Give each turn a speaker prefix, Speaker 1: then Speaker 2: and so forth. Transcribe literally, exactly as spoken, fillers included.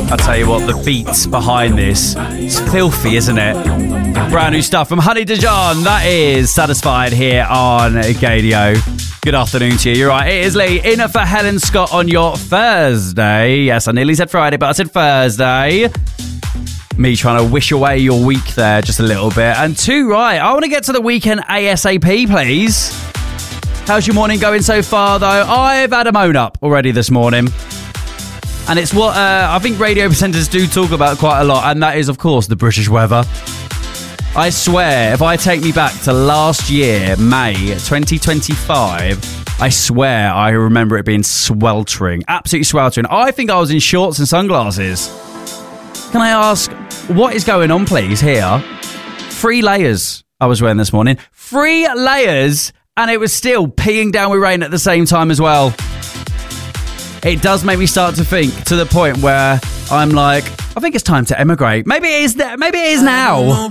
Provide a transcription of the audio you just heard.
Speaker 1: I tell you what, the beats behind this, it's filthy, isn't it? Brand new stuff from Honey Dijon. That is Satisfied here on Gadio. Good afternoon to you. You're right, it is Lee in for Helen Scott on your Thursday. Yes, I nearly said Friday, but I said Thursday. Me trying to wish away your week there just a little bit. And two, right, I want to get to the weekend ASAP, please. How's your morning going so far, though? I've had a moan up already this morning. And it's what uh, I think radio presenters do talk about quite a lot, and that is, of course, the British weather. I swear, if I take me back to last year, May twenty twenty-five, I swear I remember it being sweltering, absolutely sweltering. I think I was in shorts and sunglasses. Can I ask, what is going on, please, here? Three layers I was wearing this morning. Three layers, and it was still peeing down with rain at the same time as well. It does make me start to think to the point where I'm like, I think it's time to emigrate. Maybe it is, maybe it is now.